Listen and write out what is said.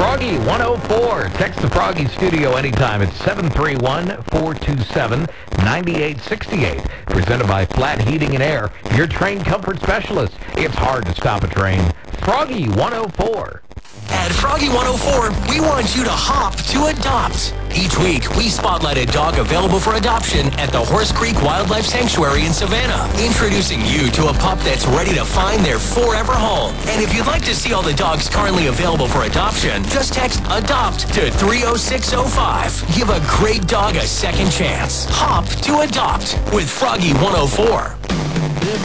Froggy 104. Text the Froggy studio anytime. It's 731-427-9868. Presented by Flat Heating and Air, your train comfort specialist. It's hard to stop a train. Froggy 104. At Froggy 104, we want you to hop to adopt. Each week, we spotlight a dog available for adoption at the Horse Creek Wildlife Sanctuary in Savannah, introducing you to a pup that's ready to find their forever home. And if you'd like to see all the dogs currently available for adoption, just text ADOPT to 30605. Give a great dog a second chance. Hop to adopt with Froggy 104.